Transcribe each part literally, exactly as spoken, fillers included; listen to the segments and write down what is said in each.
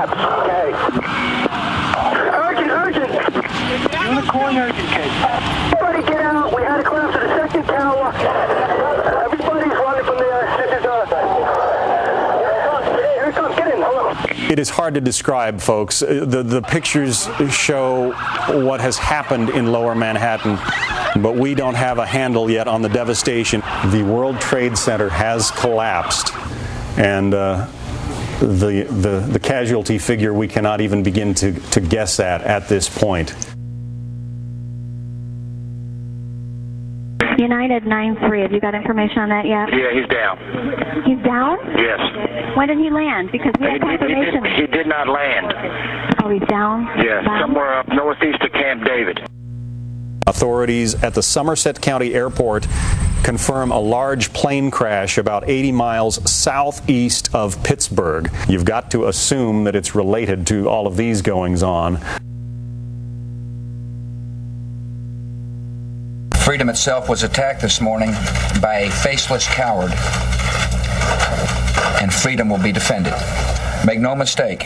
collapse. Okay. Urgent, urgent. Unicorn urgent case. Everybody get out. We had a collapse of the second tower. Everybody's running from there. This is us. Here it comes. Get in. Hello. It is hard to describe, folks. The, the pictures show what has happened in Lower Manhattan, but we don't have a handle yet on the devastation. The World Trade Center has collapsed, and uh, the, the, the casualty figure we cannot even begin to, to guess at at this point. United nine three, have you got information on that yet? Yeah, he's down. He's down? Yes. When did he land? Because we He, have he, he, confirmation. did, he did not land. Oh, he's down? Yes, Down? somewhere up northeast of Camp David. Authorities at the Somerset County Airport confirm a large plane crash about eighty miles southeast of Pittsburgh. You've got to assume that it's related to all of these goings-on. Freedom itself was attacked this morning by a faceless coward, and freedom will be defended. Make no mistake,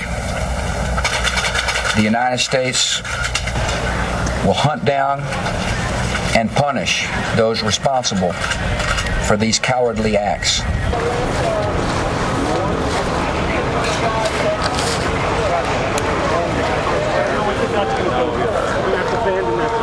the United States will hunt down and punish those responsible for these cowardly acts.